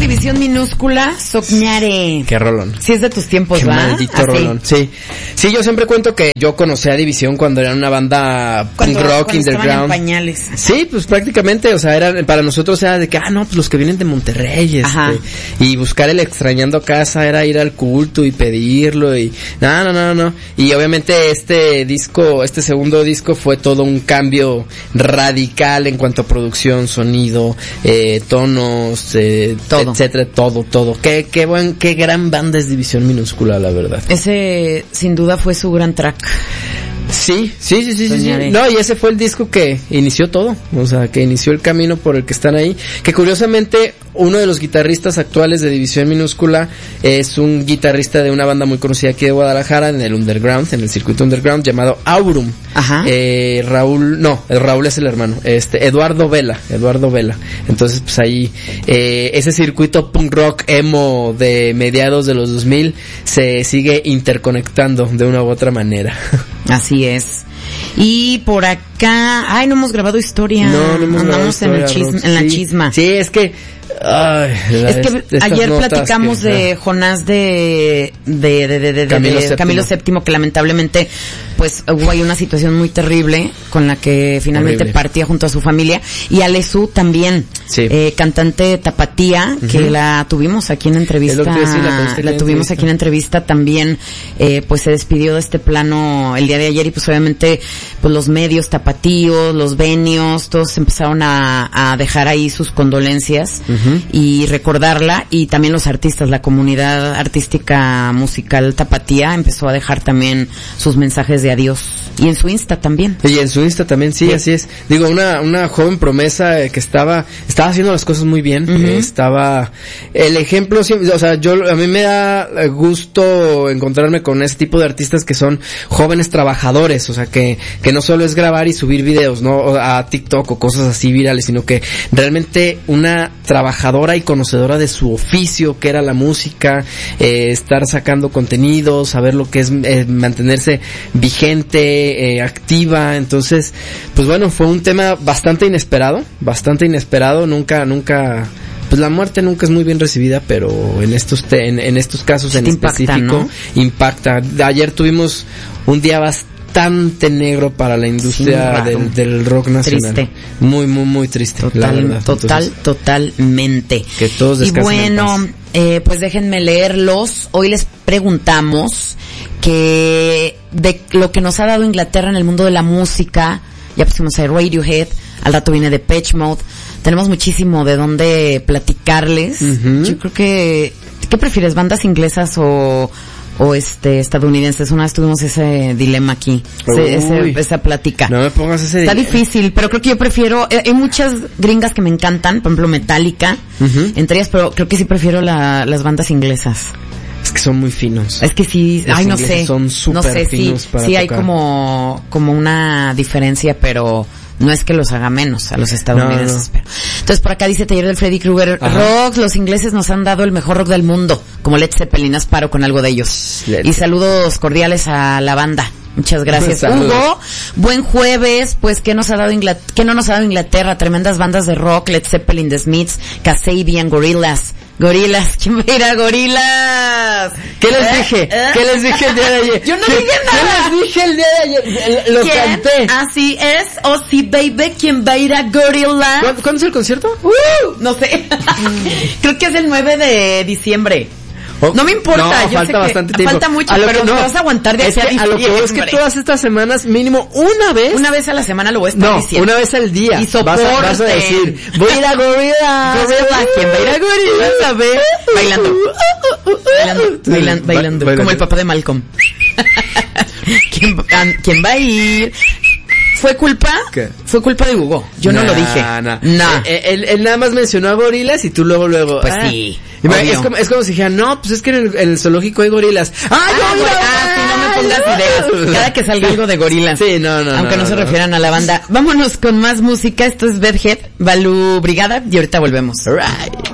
División Minúscula, Soñare. Qué rolón. Sí, es de tus tiempos, qué ¿verdad? Maldito rolón. Sí. Sí, yo siempre cuento que yo conocí a División cuando era una banda punk rock underground. En pañales. Sí, pues prácticamente, o sea, para nosotros era de que, no, pues los que vienen de Monterrey, y buscar el extrañando casa era ir al culto y pedirlo y no. Y obviamente este segundo disco fue todo un cambio radical en cuanto a producción, sonido, tonos, todo. Etcétera, todo. Qué gran banda es División Minúscula, la verdad. Ese sin duda fue su gran track. Sí. No, y ese fue el disco que inició todo, o sea, que inició el camino por el que están ahí, que curiosamente uno de los guitarristas actuales de División Minúscula es un guitarrista de una banda muy conocida aquí de Guadalajara, en el underground, en el circuito underground, llamado Aurum. Ajá. Raúl es el hermano, Eduardo Vela. Entonces, pues ahí, ese circuito punk rock emo de mediados de los 2000 se sigue interconectando de una u otra manera. Así es. Y por acá, no hemos grabado historia. No hemos grabado historia, en la chisma. Sí, es que ayer platicamos de Jonás de Camilo VII, que lamentablemente pues hubo ahí una situación muy terrible con la que finalmente partía junto a su familia, y Alesú también, cantante tapatía, que la tuvimos aquí en entrevista, aquí en entrevista también, pues se despidió de este plano el día de ayer, y pues obviamente pues los medios tapatíos, los venios, todos empezaron a dejar ahí sus condolencias y recordarla, y también los artistas, la comunidad artística musical tapatía empezó a dejar también sus mensajes de adiós, y en su Insta también. Sí, así es. Digo, una joven promesa que estaba haciendo las cosas muy bien, estaba el ejemplo, o sea, a mí me da gusto encontrarme con ese tipo de artistas que son jóvenes trabajadores, o sea, que no solo es grabar y subir videos, no a TikTok o cosas así virales, sino que realmente una trabajadora y conocedora de su oficio, que era la música, estar sacando contenidos, saber lo que es mantenerse vigente, activa. Entonces, pues bueno, fue un tema bastante inesperado, nunca, pues la muerte nunca es muy bien recibida, pero en estos casos en específico impacta. Ayer tuvimos un día bastante negro para la industria del rock nacional. Triste. Muy, muy, muy triste. Totalmente. Que todos descansen. Y bueno, pues déjenme leerlos. Hoy les preguntamos que de lo que nos ha dado Inglaterra en el mundo de la música. Ya pusimos a Radiohead, al rato viene Depeche Mode. Tenemos muchísimo de dónde platicarles. Yo creo que, ¿qué prefieres, bandas inglesas o estadounidenses? Una vez tuvimos ese dilema aquí, esa plática. No me pongas ese dilema. Está difícil, pero creo que yo prefiero, hay muchas gringas que me encantan, por ejemplo Metallica, entre ellas, pero creo que sí prefiero las bandas inglesas. Es que son muy finos. Es que sí, no sé. Son súper finos para sí tocar. Hay como una diferencia, pero no es que los haga menos a los estadounidenses. No. Entonces por acá dice Taller del Freddy Krueger, rock, los ingleses nos han dado el mejor rock del mundo, como Led Zeppelin, paro con algo de ellos. Y saludos cordiales a la banda. Muchas gracias. Hugo, buen jueves. Pues ¿qué no nos ha dado Inglaterra? Tremendas bandas de rock, Led Zeppelin, The Smiths, Kasabian, Gorillaz. ¿Quién va a ir a Gorillaz? ¿Qué les dije? ¿Qué les dije el día de ayer? Yo no dije nada. ¿Qué les dije el día de ayer? Lo canté. Así es. Sí, baby, ¿quién va a ir a Gorillaz? ¿Cuándo es el concierto? No sé. Creo que es el 9 de diciembre. No me importa, yo falta bastante tiempo. Falta mucho, pero no vas a aguantar de aquí a diciembre. A lo que voy es que todas estas semanas, mínimo una vez a la semana lo voy a estar diciendo. Una vez al día. Y soporte. Vas a decir, voy a ir a Gorillaz. ¿Quién va a ir a Gorillaz? A ver. Bailando. Como el papá de Malcolm. ¿Quién va a ir? ¿Fue culpa? ¿Qué? Fue culpa de Hugo. Yo no lo dije. Él nada más mencionó a gorilas y tú luego. Pues sí. Es como si dijera, no, pues es que en el zoológico hay gorilas. Sí, no me pongas ideas. Cada que salga algo de gorilas. Sí, no. Aunque no se refieran a la banda. Vámonos con más música. Esto es Bedhead, Balú Brigada, y ahorita volvemos. Right.